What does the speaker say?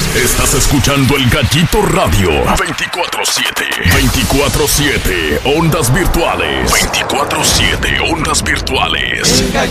Estás escuchando El Gallito Radio 24/7. 24/7 ondas virtuales. 24/7 ondas virtuales.